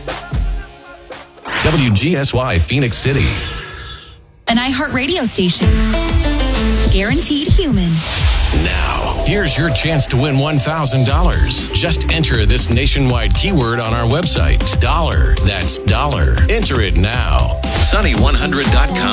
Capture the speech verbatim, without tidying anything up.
W G S Y Phoenix City. An iHeartRadio station. Guaranteed human. Now, here's your chance to win one thousand dollars. Just enter this nationwide keyword on our website. Dollar. That's dollar. Enter it now. Sunny one hundred dot com.